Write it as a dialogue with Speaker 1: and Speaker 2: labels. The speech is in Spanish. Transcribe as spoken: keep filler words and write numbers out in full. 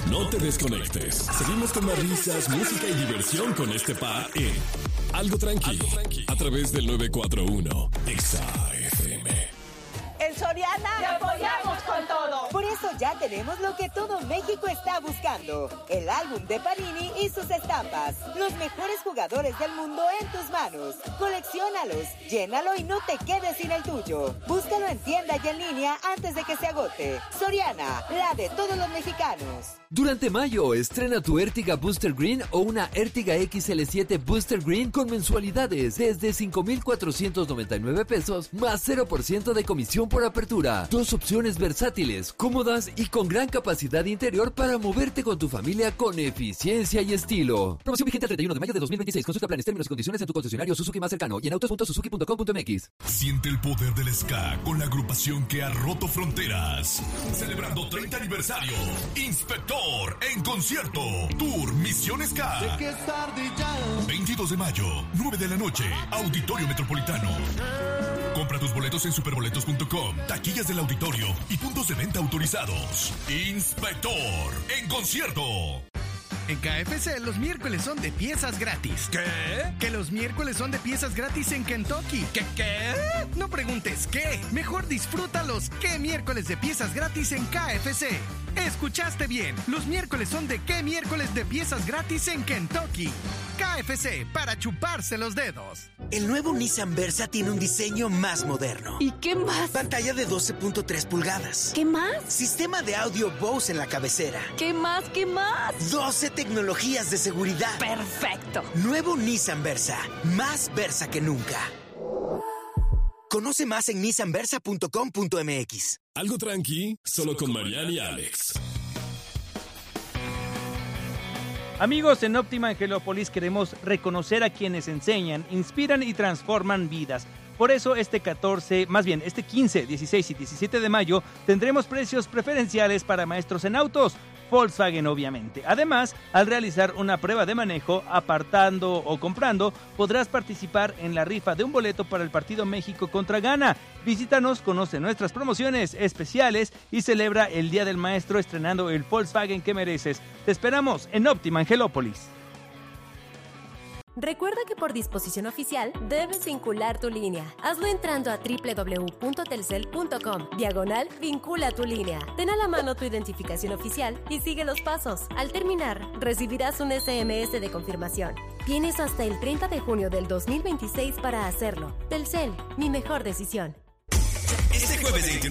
Speaker 1: No te desconectes. Seguimos con más risas, música y diversión con este par en Algo Tranqui, a través del nueve cuatro uno Exa F M.
Speaker 2: En Soriana
Speaker 3: te apoyamos con todo.
Speaker 2: Por eso ya tenemos lo que todo México está buscando: el álbum de Panini y sus estampas. Los mejores jugadores del mundo en tus manos. Colecciónalos, llénalo y no te quedes sin el tuyo. Búscalo en tienda y en línea antes de que se agote. Soriana, la de todos los mexicanos.
Speaker 4: Durante mayo, estrena tu Ertiga Booster Green o una Ertiga X L siete Booster Green con mensualidades desde cinco mil cuatrocientos noventa y nueve pesos más cero por ciento de comisión por apertura. Dos opciones versátiles, cómodas y con gran capacidad interior para moverte con tu familia con eficiencia y estilo. Promoción vigente el treinta y uno de mayo de dos mil veintiséis. Consulta planes, términos y condiciones en tu concesionario Suzuki más cercano y en autos punto suzuki punto com punto m x.
Speaker 1: Siente el poder del ska con la agrupación que ha roto fronteras. Celebrando treinta aniversario. Inspector en concierto. Tour Misión Ska. veintidós de mayo, nueve de la noche. Auditorio Metropolitano. Compra tus boletos en superboletos punto com, taquillas del auditorio y puntos de venta autorizados. Inspector en concierto.
Speaker 5: En K F C los miércoles son de piezas gratis.
Speaker 6: ¿Qué?
Speaker 5: Que los miércoles son de piezas gratis en Kentucky.
Speaker 6: ¿Qué qué?
Speaker 5: No preguntes qué. Mejor disfruta los qué miércoles de piezas gratis en K F C. Escuchaste bien. Los miércoles son de qué miércoles de piezas gratis en Kentucky. K F C, para chuparse los dedos.
Speaker 7: El nuevo Nissan Versa tiene un diseño más moderno.
Speaker 8: ¿Y qué más?
Speaker 7: Pantalla de doce punto tres pulgadas.
Speaker 8: ¿Qué más?
Speaker 7: Sistema de audio Bose en la cabecera.
Speaker 8: ¿Qué más? ¿Qué más?
Speaker 7: doce tecnologías de seguridad.
Speaker 8: ¡Perfecto!
Speaker 7: Nuevo Nissan Versa. Más Versa que nunca. Conoce más en nissan versa punto com punto m x.
Speaker 1: Algo Tranqui, solo con Mariana y Alex.
Speaker 9: Amigos, en Óptima Angelópolis queremos reconocer a quienes enseñan, inspiran y transforman vidas. Por eso este catorce, más bien este quince, dieciséis y diecisiete de mayo tendremos precios preferenciales para maestros en autos, Volkswagen obviamente. Además, al realizar una prueba de manejo, apartando o comprando, podrás participar en la rifa de un boleto para el partido México contra Ghana. Visítanos, conoce nuestras promociones especiales y celebra el Día del Maestro estrenando el Volkswagen que mereces. Te esperamos en Óptima Angelópolis.
Speaker 10: Recuerda que por disposición oficial debes vincular tu línea. Hazlo entrando a doble u doble u doble u punto telcel punto com, diagonal vincula tu línea. Ten a la mano tu identificación oficial y sigue los pasos. Al terminar, recibirás un ese eme ese de confirmación. Tienes hasta el treinta de junio del dos mil veintiséis para hacerlo. Telcel, mi mejor decisión.
Speaker 1: Este jueves